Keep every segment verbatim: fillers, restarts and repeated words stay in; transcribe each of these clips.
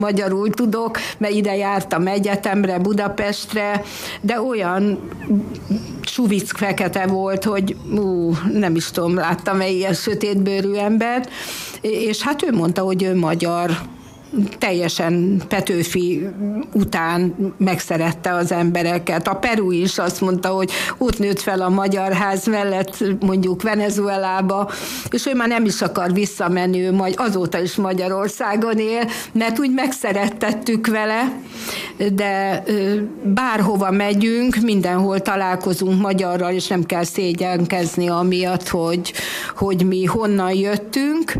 magyarul tudok, mert ide jártam egyetemre, Budapestre, de olyan suvick fekete volt, hogy ú, nem is tudom, láttam-e ilyen sötétbőrű embert, és hát ő mondta, hogy ő magyar, teljesen Petőfi után megszerette az embereket. A Peru is azt mondta, hogy ott nőtt fel a Magyar Ház mellett, mondjuk Venezuelába, és ő már nem is akar visszamenni, ő majd azóta is Magyarországon él, mert úgy megszerettettük vele, de bárhova megyünk, mindenhol találkozunk magyarral, és nem kell szégyenkezni amiatt, hogy, hogy mi honnan jöttünk,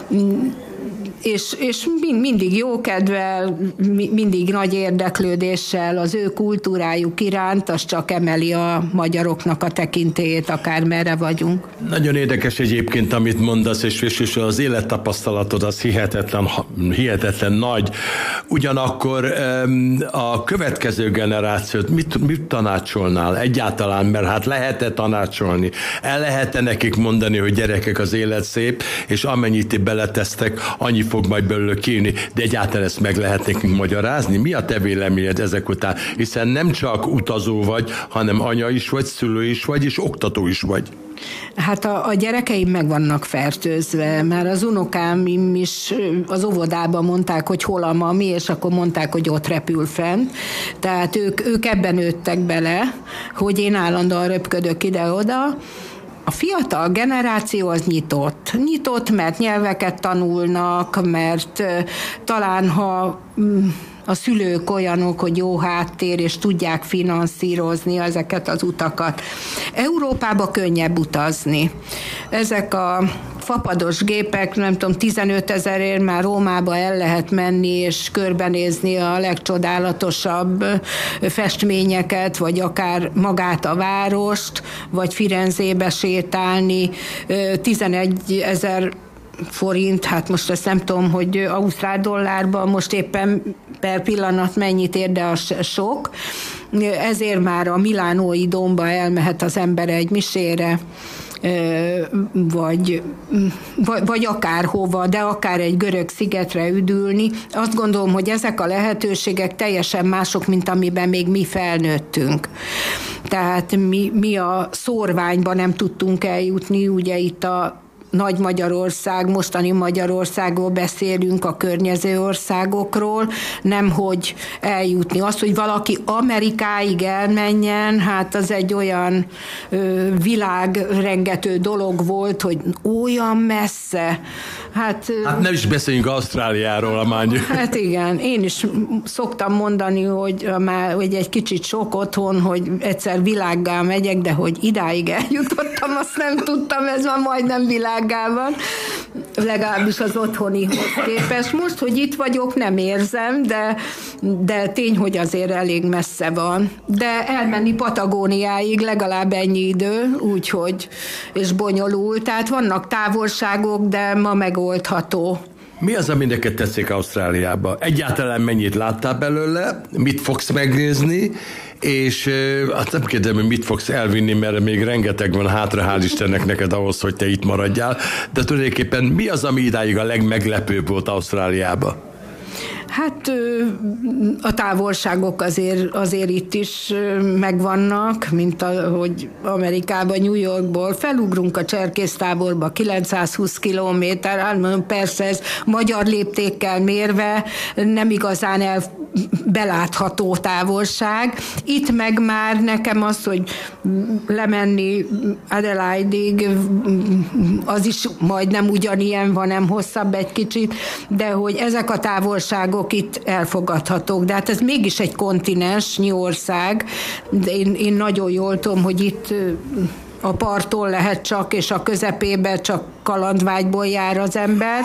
és, és mindig jókedvel, mindig nagy érdeklődéssel az ő kultúrájuk iránt, az csak emeli a magyaroknak a tekintélyét, akár merre vagyunk. Nagyon érdekes egyébként, amit mondasz, és, és az élettapasztalatod az hihetetlen, hihetetlen nagy. Ugyanakkor a következő generációt mit, mit tanácsolnál egyáltalán, mert hát lehet-e tanácsolni? El lehet-e nekik mondani, hogy gyerekek, az élet szép, és amennyit ti beletesztek, annyi fog majd belőle kijönni, de egyáltalán ezt meg lehet nekünk magyarázni? Mi a te véleményed ezek után? Hiszen nem csak utazó vagy, hanem anya is vagy, szülő is vagy, és oktató is vagy. Hát a, a gyerekeim meg vannak fertőzve, már az unokáim is az óvodában mondták, hogy hol a mami, és akkor mondták, hogy ott repül fent. Tehát ők, ők ebben nőttek bele, hogy én állandóan röpködök ide-oda. A fiatal generáció az nyitott. Nyitott, mert nyelveket tanulnak, mert talán ha a szülők olyanok, hogy jó háttér, és tudják finanszírozni ezeket az utakat. Európába könnyebb utazni. Ezek a fapados gépek, nem tudom, tizenöt ezerért már Rómába el lehet menni, és körbenézni a legcsodálatosabb festményeket, vagy akár magát a várost, vagy Firenzébe sétálni. tizenegy ezer forint, hát most azt nem tudom, hogy ausztrál dollárban most éppen per pillanat mennyit ér, de az sok. Ezért már a milánói dómba elmehet az ember egy misére, vagy, vagy, vagy akárhova, de akár egy görög szigetre üdülni. Azt gondolom, hogy ezek a lehetőségek teljesen mások, mint amiben még mi felnőttünk. Tehát mi, mi a szórványba nem tudtunk eljutni, ugye itt a Nagy Magyarország, mostani Magyarországról beszélünk, a környező országokról, nemhogy eljutni. Az, hogy valaki Amerikáig elmenjen, hát az egy olyan ö, világrengető dolog volt, hogy olyan messze. Hát, hát nem is beszéljünk Ausztráliáról, a mányi. Hát igen, én is szoktam mondani, hogy, már, hogy egy kicsit sok otthon, hogy egyszer világgá megyek, de hogy idáig eljutottam, azt nem tudtam, ez már majdnem világ van, legalábbis az otthonihoz képest. Most, hogy itt vagyok, nem érzem, de, de tény, hogy azért elég messze van. De elmenni Patagóniáig legalább ennyi idő, úgyhogy, és bonyolult. Tehát vannak távolságok, de ma megoldható. Mi az, ami neked tetszik Ausztráliába? Egyáltalán mennyit láttál belőle? Mit fogsz megnézni? És azt nem kérdem, hogy mit fogsz elvinni, mert még rengeteg van hátra, hál' Istennek neked ahhoz, hogy te itt maradjál. De tulajdonképpen mi az, ami idáig a legmeglepőbb volt Ausztráliában? Hát a távolságok azért, azért itt is megvannak, mint ahogy Amerikában, New Yorkból felugrunk a cserkésztáborba, kilencszázhúsz kilométer, hát persze ez magyar léptékkel mérve nem igazán el belátható távolság. Itt meg már nekem az, hogy lemenni Adelaide-ig, az is majdnem ugyanilyen van, nem hosszabb egy kicsit, de hogy ezek a távolságok itt elfogadhatók. De hát ez mégis egy kontinens, ország, de én, én nagyon jól tudom, hogy itt a parttól lehet csak, és a közepébe csak kalandvágyból jár az ember,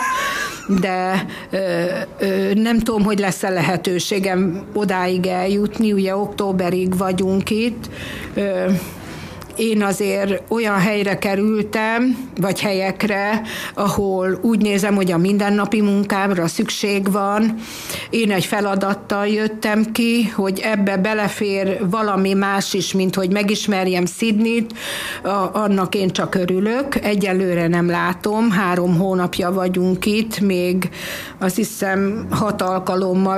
de ö, ö, nem tudom, hogy lesz-e lehetőségem odáig eljutni, ugye októberig vagyunk itt. Ö, én azért olyan helyre kerültem, vagy helyekre, ahol úgy nézem, hogy a mindennapi munkámra szükség van. Én egy feladattal jöttem ki, hogy ebbe belefér valami más is, mint hogy megismerjem Sydneyt, annak én csak örülök. Egyelőre nem látom, három hónapja vagyunk itt, még azt hiszem hat alkalommal